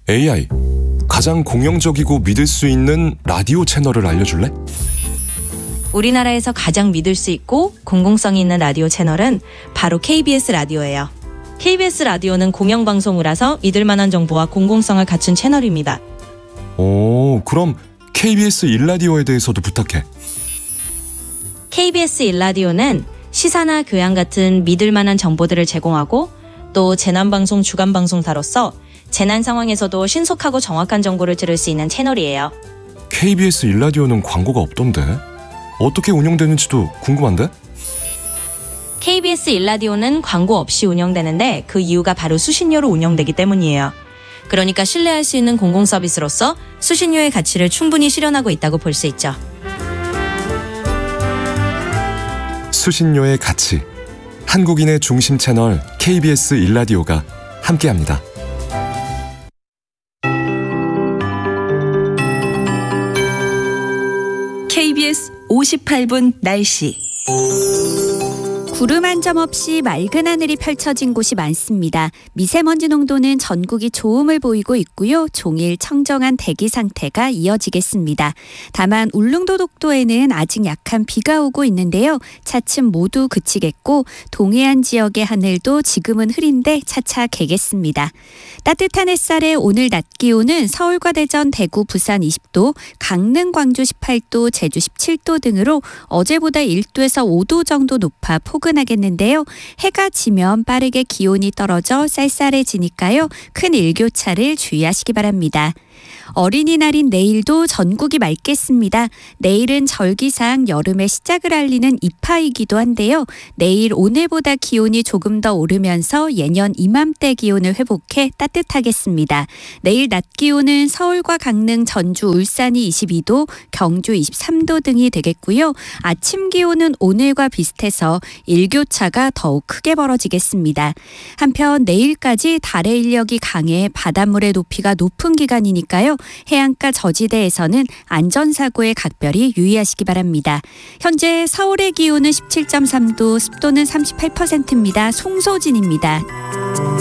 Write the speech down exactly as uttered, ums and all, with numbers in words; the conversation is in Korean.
에이아이, 가장 공영적이고 믿을 수 있는 라디오 채널을 알려줄래? 우리나라에서 가장 믿을 수 있고 공공성이 있는 라디오 채널은 바로 케이비에스 라디오예요. 케이비에스 라디오는 공영방송이라서 믿을 만한 정보와 공공성을 갖춘 채널입니다. 오, 그럼 케이비에스 일 라디오에 대해서도 부탁해. 케이비에스 일 라디오는 시사나 교양 같은 믿을 만한 정보들을 제공하고 또 재난방송 주간방송사로서 재난 상황에서도 신속하고 정확한 정보를 들을 수 있는 채널이에요. 케이비에스 일 라디오는 광고가 없던데? 어떻게 운영되는지도 궁금한데? 케이비에스 일 라디오는 광고 없이 운영되는데 그 이유가 바로 수신료로 운영되기 때문이에요. 그러니까 신뢰할 수 있는 공공 서비스로서 수신료의 가치를 충분히 실현하고 있다고 볼 수 있죠. 수신료의 가치, 한국인의 중심 채널 케이비에스 일 라디오가 함께합니다. 케이비에스 오십팔 분 날씨. 구름 한 점 없이 맑은 하늘이 펼쳐진 곳이 많습니다. 미세먼지 농도는 전국이 좋음을 보이고 있고요. 종일 청정한 대기 상태가 이어지겠습니다. 다만 울릉도 독도에는 아직 약한 비가 오고 있는데요. 차츰 모두 그치겠고 동해안 지역의 하늘도 지금은 흐린데 차차 개겠습니다. 따뜻한 햇살에 오늘 낮 기온은 서울과 대전, 대구, 부산 이십 도, 강릉, 광주 십팔 도, 제주 십칠 도 등으로 어제보다 일 도에서 오 도 정도 높아 포근하겠는데요. 해가 지면 빠르게 기온이 떨어져 쌀쌀해지니까요. 큰 일교차를 주의하시기 바랍니다. 어린이날인 내일도 전국이 맑겠습니다. 내일은 절기상 여름의 시작을 알리는 입하이기도 한데요. 내일 오늘보다 기온이 조금 더 오르면서 예년 이맘때 기온을 회복해 따뜻하겠습니다. 내일 낮 기온은 서울과 강릉, 전주, 울산이 이십이 도, 경주 이십삼 도 등이 되겠고요. 아침 기온은 오늘과 비슷해서 일교차가 더욱 크게 벌어지겠습니다. 한편 내일까지 달의 인력이 강해 바닷물의 높이가 높은 기간이니까요. 해안가 저지대에서는 안전사고에 각별히 유의하시기 바랍니다. 현재 서울의 기온은 십칠 점 삼 도, 습도는 삼십팔 퍼센트입니다. 송소진입니다.